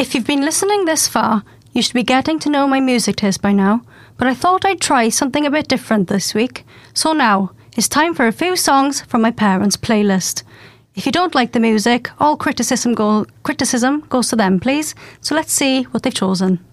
If you've been listening this far, you should be getting to know my music taste by now, but I thought I'd try something a bit different this week. So now, it's time for a few songs from my parents' playlist. If you don't like the music, all criticism goes to them, please. So let's see what they've chosen.